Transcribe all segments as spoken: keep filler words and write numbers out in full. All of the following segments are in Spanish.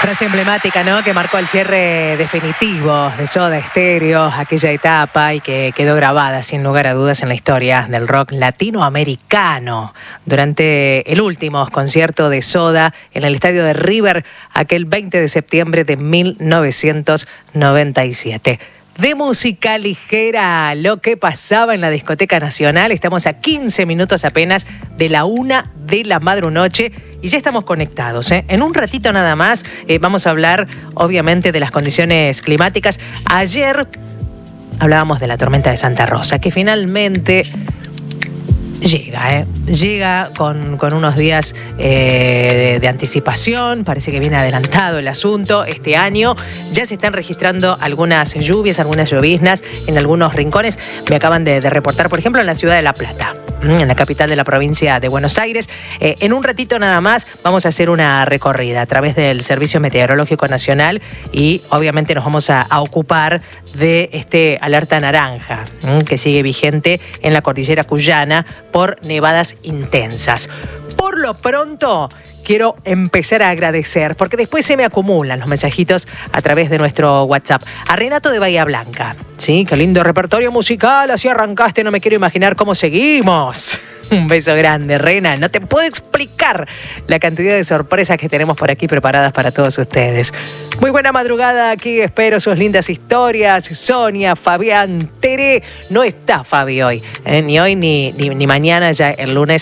Frase emblemática, ¿no? Que marcó el cierre definitivo de Soda Stereo, aquella etapa, y que quedó grabada sin lugar a dudas en la historia del rock latinoamericano. Durante el último concierto de Soda en el estadio de River, aquel veinte de septiembre de mil novecientos noventa y siete. De música ligera, lo que pasaba en la Discoteca Nacional. Estamos a quince minutos apenas de la una de la madrunoche y ya estamos conectados, ¿eh? En un ratito nada más eh, vamos a hablar, obviamente, de las condiciones climáticas. Ayer hablábamos de la tormenta de Santa Rosa, que finalmente llega, ¿eh? Llega con, con unos días eh, de, de anticipación. Parece que viene adelantado el asunto este año. Ya se están registrando algunas lluvias, algunas lloviznas en algunos rincones. Me acaban de, de reportar, por ejemplo, en la ciudad de La Plata, en la capital de la provincia de Buenos Aires. Eh, en un ratito nada más vamos a hacer una recorrida a través del Servicio Meteorológico Nacional y obviamente nos vamos a, a ocupar de este alerta naranja ¿m? que sigue vigente en la cordillera cuyana por nevadas intensas. Por lo pronto, quiero empezar a agradecer, porque después se me acumulan los mensajitos a través de nuestro WhatsApp. A Renato de Bahía Blanca, ¿sí? Qué lindo repertorio musical, así arrancaste, no me quiero imaginar cómo seguimos. Un beso grande, Rena. No te puedo explicar la cantidad de sorpresas que tenemos por aquí preparadas para todos ustedes. Muy buena madrugada aquí, espero sus lindas historias. Sonia, Fabián, Tere. No está Fabi hoy, ¿eh? ni hoy ni, ni, ni mañana, ya el lunes.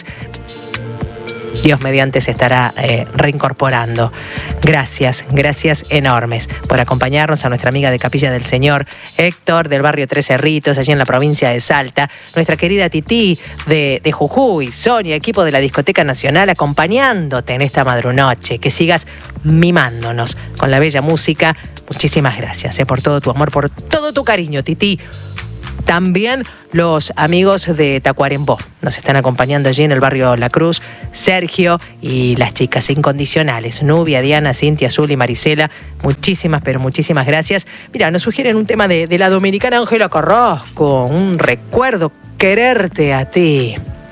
Dios mediante se estará eh, reincorporando. Gracias, gracias enormes por acompañarnos. A nuestra amiga de Capilla del Señor, Héctor, del barrio Tres Cerritos, allí en la provincia de Salta. Nuestra querida Tití de, de Jujuy. Sonia, equipo de la Discoteca Nacional, acompañándote en esta madrunoche. Que sigas mimándonos con la bella música. Muchísimas gracias eh, por todo tu amor, por todo tu cariño, Tití. También los amigos de Tacuarembó nos están acompañando allí en el barrio La Cruz. Sergio y las chicas incondicionales, Nubia, Diana, Cintia, Azul y Marisela. Muchísimas, pero muchísimas gracias. Mira, nos sugieren un tema de, de la dominicana Ángela Carrasco. Un recuerdo, quererte a ti.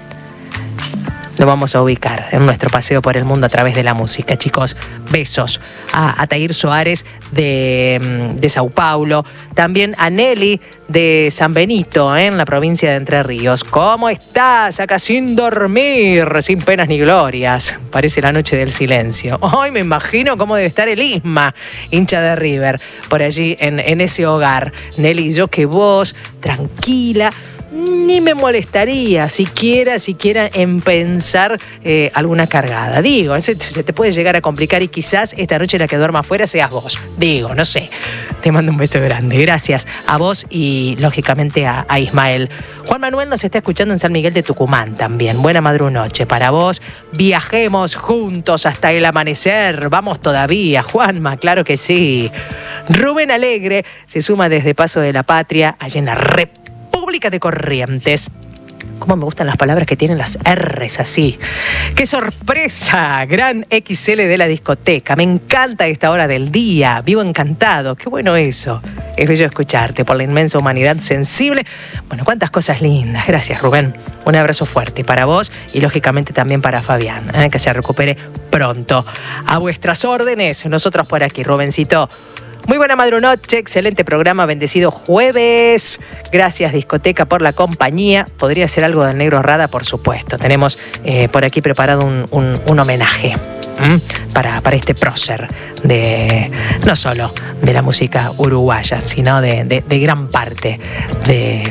Lo vamos a ubicar en nuestro paseo por el mundo a través de la música, chicos. Besos a Atair Soares de, de Sao Paulo. También a Nelly de San Benito, ¿eh? en la provincia de Entre Ríos. ¿Cómo estás? Acá sin dormir, sin penas ni glorias. Parece la noche del silencio. Ay, me imagino cómo debe estar el Isma, hincha de River, por allí en, en ese hogar. Nelly, yo que vos, tranquila. Ni me molestaría siquiera, siquiera en pensar eh, alguna cargada. Digo, se, se te puede llegar a complicar y quizás esta noche la que duerma afuera seas vos. Digo, no sé. Te mando un beso grande. Gracias a vos y, lógicamente, a, a Ismael. Juan Manuel nos está escuchando en San Miguel de Tucumán también. Buena madrunoche para vos. Viajemos juntos hasta el amanecer. Vamos todavía, Juanma, claro que sí. Rubén Alegre se suma desde Paso de la Patria, allí en la República de Corrientes. Cómo me gustan las palabras que tienen las R's así. ¡Qué sorpresa! Gran X L de la discoteca. Me encanta esta hora del día. Vivo encantado. Qué bueno eso. Es bello escucharte por la inmensa humanidad sensible. Bueno, cuántas cosas lindas. Gracias, Rubén. Un abrazo fuerte para vos y, lógicamente, también para Fabián. ¿eh? Que se recupere pronto. A vuestras órdenes. Nosotros por aquí, Rubencito. Muy buena madrunoche, excelente programa, bendecido jueves. Gracias, discoteca, por la compañía. Podría ser algo del Negro Rada, por supuesto. Tenemos eh, por aquí preparado un, un, un homenaje para, para este prócer de no solo de la música uruguaya, sino de, de, de gran parte de,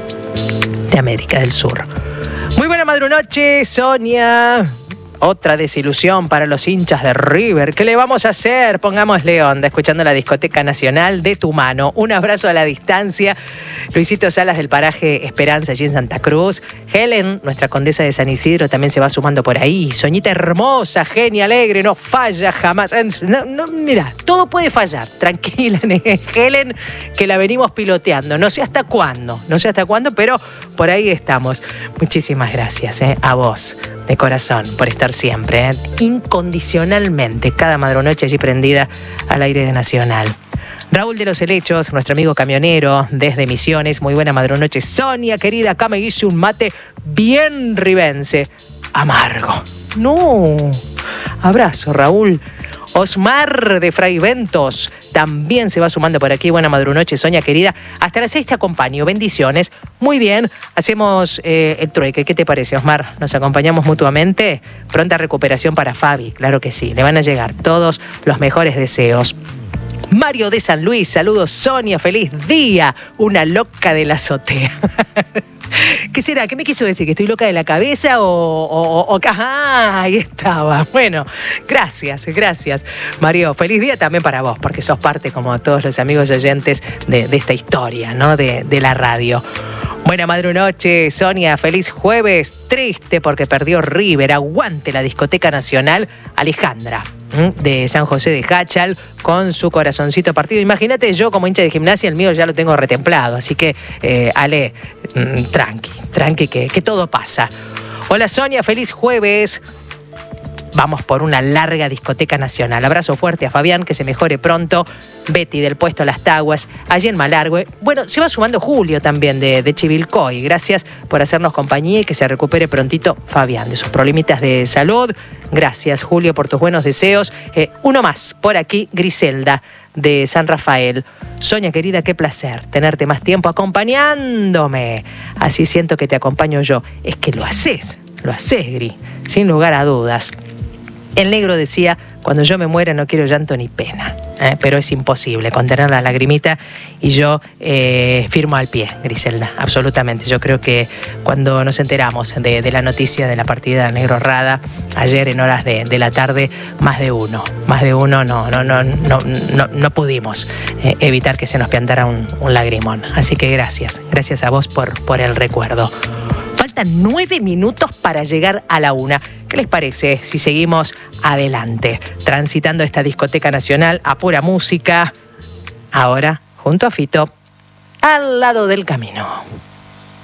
de América del Sur. Muy buena madrunoche, Sonia. Otra desilusión para los hinchas de River. ¿Qué le vamos a hacer? Pongámosle onda, escuchando la Discoteca Nacional de tu mano. Un abrazo a la distancia. Luisito Salas del paraje Esperanza, allí en Santa Cruz. Helen, nuestra condesa de San Isidro, también se va sumando por ahí. Soñita hermosa, genia, alegre, no falla jamás. No, no, mira, todo puede fallar. Tranquila, Helen, que la venimos piloteando. No sé hasta cuándo, no sé hasta cuándo, pero por ahí estamos. Muchísimas gracias eh, a vos, de corazón, por estar siempre, ¿eh? incondicionalmente, cada madrunoche allí prendida al aire de Nacional. Raúl de los Helechos, nuestro amigo camionero desde Misiones. Muy buena madrunoche. Sonia, querida, acá me hice un mate bien ribense. Amargo. No. Abrazo, Raúl. Osmar de Fray Ventos también se va sumando por aquí. Buena madrunoche, Sonia querida. Hasta las seis te acompaño. Bendiciones. Muy bien, hacemos eh, el trueque. ¿Qué te parece, Osmar? ¿Nos acompañamos mutuamente? Pronta recuperación para Fabi. Claro que sí. Le van a llegar todos los mejores deseos. Mario de San Luis, saludos Sonia, feliz día, una loca de la azotea. ¿Qué será? ¿Qué me quiso decir? ¿Que estoy loca de la cabeza o, o, o ah, ahí estaba? Bueno, gracias, gracias. Mario, feliz día también para vos, porque sos parte, como todos los amigos oyentes, de, de esta historia, ¿no? De, de la radio. Buena madrunoche, Sonia, feliz jueves. Triste porque perdió River. Aguante la discoteca nacional. Alejandra, de San José de Jáchal, con su corazoncito partido. Imagínate, yo como hincha de Gimnasia, el mío ya lo tengo retemplado. Así que, eh, Ale, mmm, tranqui, tranqui, que, que todo pasa. Hola Sonia, feliz jueves. Vamos por una larga discoteca nacional. Abrazo fuerte a Fabián, que se mejore pronto. Betty del puesto Las Taguas, allí en Malargüe. Bueno, se va sumando Julio también de, de Chivilcoy. Gracias por hacernos compañía y que se recupere prontito Fabián de sus problemitas de salud. Gracias, Julio, por tus buenos deseos. Eh, uno más, por aquí, Griselda de San Rafael. Sonia querida, qué placer tenerte más tiempo acompañándome. Así siento que te acompaño yo. Es que lo haces, lo haces, Gri, sin lugar a dudas. El negro decía, cuando yo me muera no quiero llanto ni pena, ¿eh? Pero es imposible contener la lagrimita y yo eh, firmo al pie, Griselda, absolutamente. Yo creo que cuando nos enteramos de, de la noticia de la partida del negro Rada, ayer en horas de, de la tarde, más de uno, más de uno no, no, no, no, no, no pudimos eh, evitar que se nos piantara un, un lagrimón. Así que gracias, gracias a vos por, por el recuerdo. Faltan nueve minutos para llegar a la una. ¿Qué les parece si seguimos adelante, transitando esta discoteca nacional a pura música? Ahora, junto a Fito, al lado del camino.